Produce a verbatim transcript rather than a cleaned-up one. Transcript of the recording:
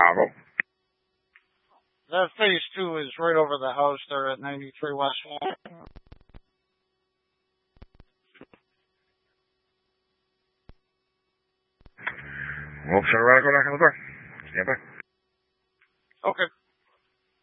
Bravo. That phase two is right over the house there at ninety-three West Wall. Wolf, shut around, go knock on the door. Stand by. Okay.